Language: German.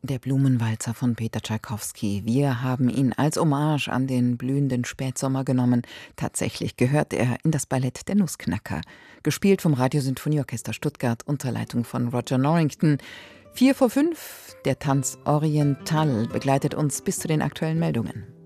Der Blumenwalzer von Peter Tschaikowski. Wir haben ihn als Hommage an den blühenden Spätsommer genommen. Tatsächlich gehört er in das Ballett der Nussknacker. Gespielt vom Radiosinfonieorchester Stuttgart unter Leitung von Roger Norrington. 4 vor 5, der Tanz Oriental begleitet uns bis zu den aktuellen Meldungen.